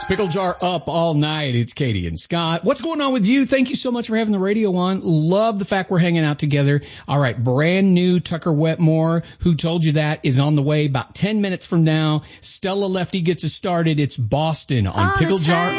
Pickle Jar up all night. It's Katie and Scott. What's going on with you? Thank you so much for having the radio on. Love the fact we're hanging out together. All right. Brand new Tucker Wetmore, Who Told You That, is on the way about 10 minutes from now. Stella Lefty gets us started. It's Boston on Pickle Jar